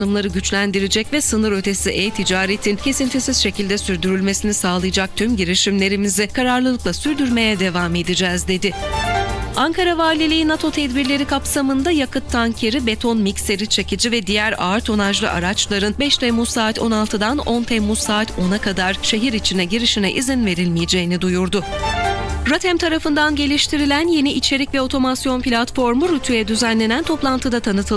adımları güçlendirecek ve sınır ötesi e-ticaretin kesintisiz şekilde sürdürülmesini sağlayacak tüm girişimlerimizi kararlılıkla sürdürmeye devam edeceğiz, dedi. Ankara Valiliği NATO tedbirleri kapsamında yakıt tankeri, beton mikseri, çekici ve diğer ağır tonajlı araçların 5 Temmuz saat 16'dan 10 Temmuz saat 10'a kadar şehir içine girişine izin verilmeyeceğini duyurdu. RATEM tarafından geliştirilen yeni içerik ve otomasyon platformu Rütü'ye düzenlenen toplantıda tanıtıldı.